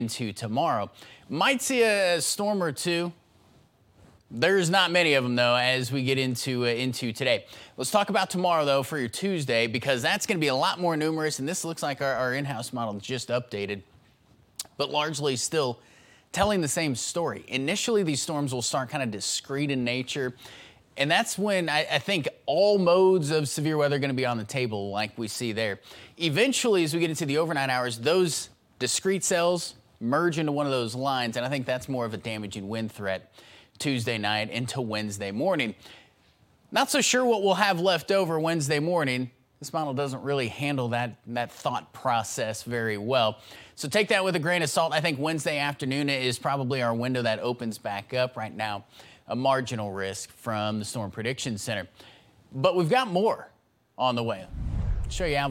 into tomorrow. Might see a storm or two. There's not many of them, though, as we get into today. Let's talk about tomorrow, though, for your Tuesday, because that's going to be a lot more numerous, and this looks like our in-house model just updated, but largely still telling the same story. Initially, these storms will start kind of discrete in nature, and that's when I think all modes of severe weather are going to be on the table, like we see there. Eventually, as we get into the overnight hours, those discrete cells merge into one of those lines, and I think that's more of a damaging wind threat Tuesday night into Wednesday morning. Not so sure what we'll have left over Wednesday morning. This model doesn't really handle that thought process very well. So take that with a grain of salt. I think Wednesday afternoon is probably our window that opens back up right now. A marginal risk from the Storm Prediction Center. But we've got more on the way. I'll show you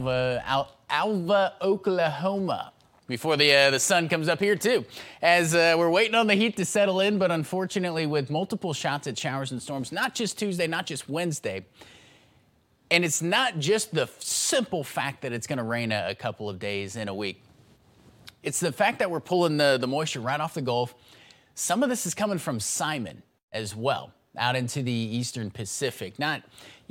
Alva, Oklahoma, before the sun comes up here too, as we're waiting on the heat to settle in, but unfortunately with multiple shots at showers and storms, not just Tuesday, not just Wednesday. And it's not just the simple fact that it's going to rain a couple of days in a week. It's the fact that we're pulling the moisture right off the Gulf. Some of this is coming from Simon as well, out into the eastern Pacific. Not,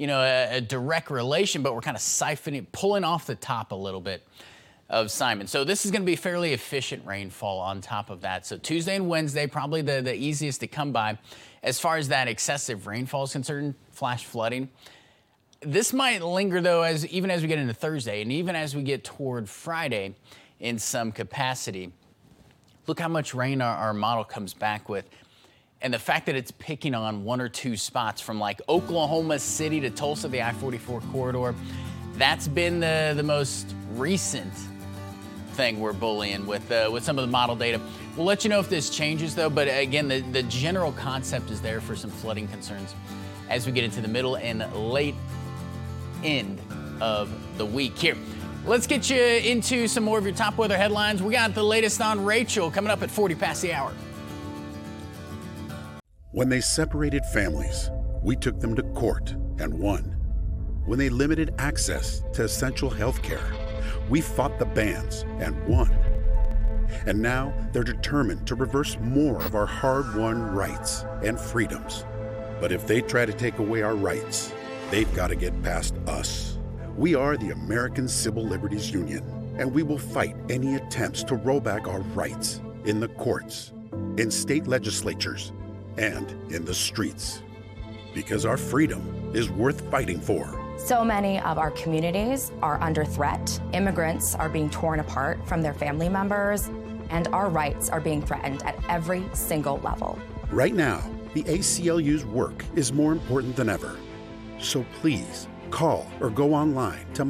a direct relation, but we're kind of siphoning, pulling off the top a little bit of Simon. So this is going to be fairly efficient rainfall on top of that. So Tuesday and Wednesday, probably the easiest to come by. As far as that excessive rainfall is concerned, flash flooding. This might linger, though, even as we get into Thursday and even as we get toward Friday in some capacity. Look how much rain our model comes back with. And the fact that it's picking on one or two spots from like Oklahoma City to Tulsa, the I-44 corridor, that's been the most recent thing we're bullying with some of the model data. We'll let you know if this changes, though. But again, the general concept is there for some flooding concerns as we get into the middle and late end of the week here. Let's get you into some more of your top weather headlines. We got the latest on Rachel coming up at 40 past the hour. When they separated families, we took them to court and won. When they limited access to essential health care, we fought the bans and won. And now they're determined to reverse more of our hard-won rights and freedoms. But if they try to take away our rights, they've got to get past us. We are the American Civil Liberties Union, and we will fight any attempts to roll back our rights in the courts, in state legislatures, and in the streets. Because our freedom is worth fighting for. So many of our communities are under threat. Immigrants are being torn apart from their family members, and our rights are being threatened at every single level. Right now, the ACLU's work is more important than ever. So please, call or go online to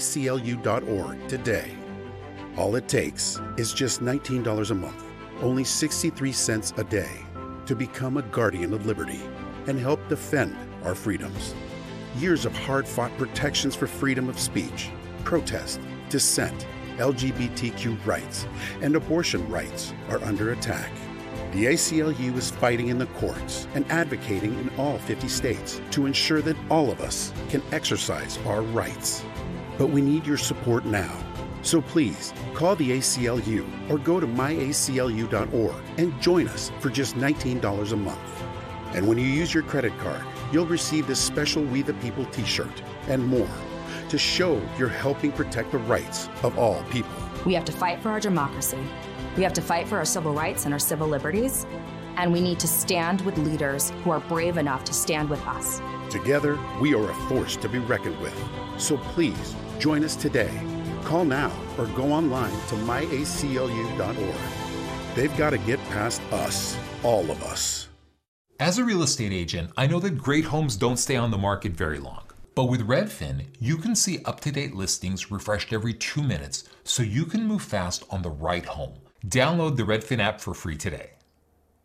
myaclu.org today. All it takes is just $19 a month, only 63 cents a day, to become a guardian of liberty and help defend our freedoms. Years of hard-fought protections for freedom of speech, protest, dissent, LGBTQ rights, and abortion rights are under attack. The ACLU is fighting in the courts and advocating in all 50 states to ensure that all of us can exercise our rights. But we need your support now. So please, call the ACLU or go to myaclu.org and join us for just $19 a month. And when you use your credit card, you'll receive this special We the People t-shirt and more to show you're helping protect the rights of all people. We have to fight for our democracy. We have to fight for our civil rights and our civil liberties. And we need to stand with leaders who are brave enough to stand with us. Together, we are a force to be reckoned with. So please, join us today. Call now or go online to myaclu.org. They've got to get past us, all of us. As a real estate agent, I know that great homes don't stay on the market very long. But with Redfin, you can see up-to-date listings refreshed every 2 minutes, so you can move fast on the right home. Download the Redfin app for free today.